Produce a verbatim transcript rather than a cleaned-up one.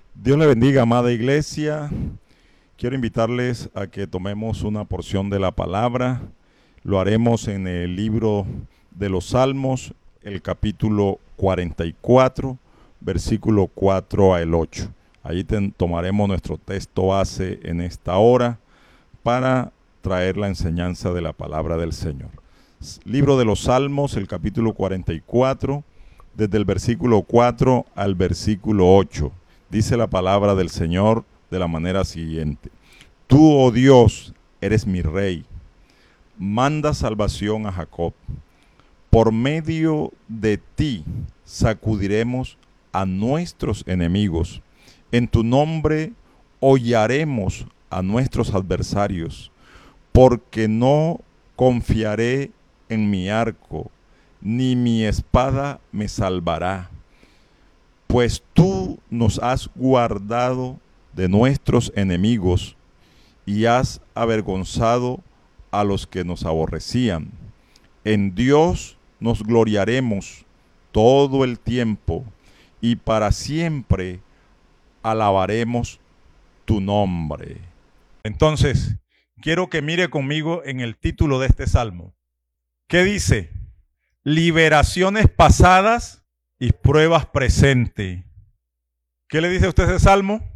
Dios le bendiga, amada iglesia. Quiero invitarles a que tomemos una porción de la palabra. Lo haremos en el libro de los Salmos, el capítulo cuarenta y cuatro, versículo cuatro al ocho. Allí ten, tomaremos nuestro texto base en esta hora para traer la enseñanza de la palabra del Señor. Libro de los Salmos, el capítulo cuarenta y cuatro, desde el versículo cuatro al versículo ocho. Dice la palabra del Señor de la manera siguiente: Tú, oh Dios, eres mi rey. Manda salvación a Jacob. Por medio de ti sacudiremos a nuestros enemigos. En tu nombre hollaremos a nuestros adversarios. Porque no confiaré en mi arco, ni mi espada me salvará. Pues tú nos has guardado de nuestros enemigos y has avergonzado a los que nos aborrecían. En Dios nos gloriaremos todo el tiempo y para siempre alabaremos tu nombre. Entonces, quiero que mire conmigo en el título de este salmo. ¿Qué dice? Liberaciones pasadas y pruebas presentes. ¿Qué le dice a usted ese salmo?